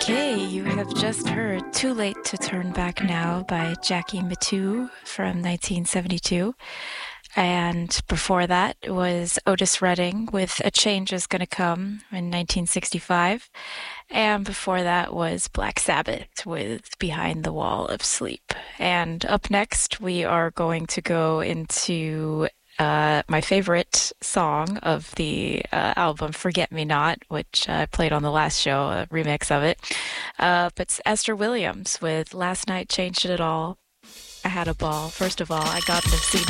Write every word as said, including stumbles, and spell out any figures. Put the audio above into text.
Okay, you have just heard Too Late to Turn Back Now by Jackie Mittoo from nineteen seventy-two. And before that was Otis Redding with A Change Is Gonna Come in nineteen sixty-five. And before that was Black Sabbath with Behind the Wall of Sleep. And up next, we are going to go into uh, my favorite song of the uh, album, Forget Me Not, which I played on the last show, a remix of it. Uh, but it's Esther Williams with Last Night Changed It All. I had a ball. First of all, I got to see